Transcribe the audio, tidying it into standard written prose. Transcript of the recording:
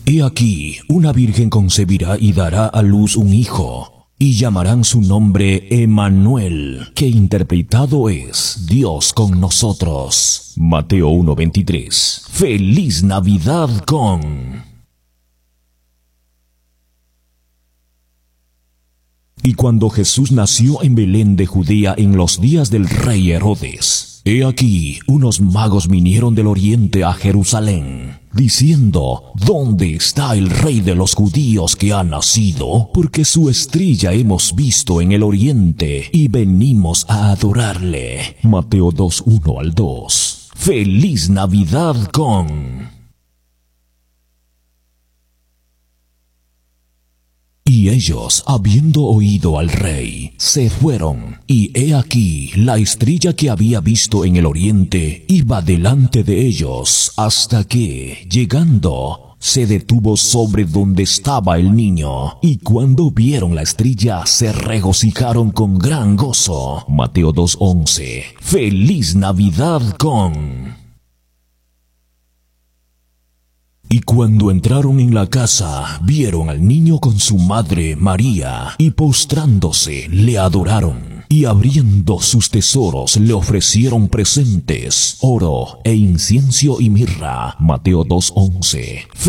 He aquí, una virgen concebirá y dará a luz un hijo, y llamarán su nombre Emmanuel, que interpretado es Dios con nosotros. Mateo 1:23. ¡Feliz Navidad con! Y cuando Jesús nació en Belén de Judea en los días del rey Herodes, he aquí, unos magos vinieron del oriente a Jerusalén, diciendo: ¿Dónde está el rey de los judíos que ha nacido? Porque su estrella hemos visto en el oriente y venimos a adorarle. Mateo 2:1-2. ¡Feliz Navidad con! Y ellos, habiendo oído al rey, se fueron, y he aquí, la estrella que había visto en el oriente iba delante de ellos, hasta que, llegando, se detuvo sobre donde estaba el niño, y cuando vieron la estrella, se regocijaron con gran gozo. Mateo 2:11. ¡Feliz Navidad con! Y cuando entraron en la casa, vieron al niño con su madre María, y postrándose le adoraron, y abriendo sus tesoros le ofrecieron presentes, oro e incienso y mirra. Mateo 2:11.